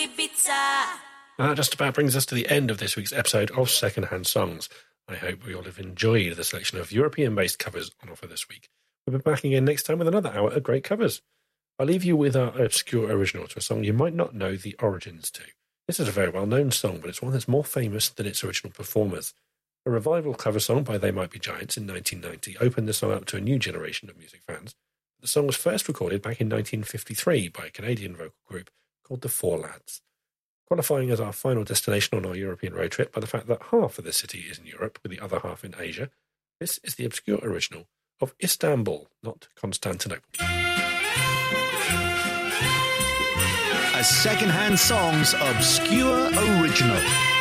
That just about brings us to the end of this week's episode of Secondhand Songs. I hope we all have enjoyed the selection of European-based covers on offer this week. We'll be back again next time with another hour of great covers. I'll leave you with our obscure original to a song you might not know the origins to. This is a very well-known song, but it's one that's more famous than its original performers. A revival cover song by They Might Be Giants in 1990 opened the song up to a new generation of music fans. The song was first recorded back in 1953 by a Canadian vocal group called the Four Lads. Qualifying as our final destination on our European road trip by the fact that half of the city is in Europe with the other half in Asia, this is the obscure original of Istanbul, not Constantinople. A Secondhand Songs obscure original.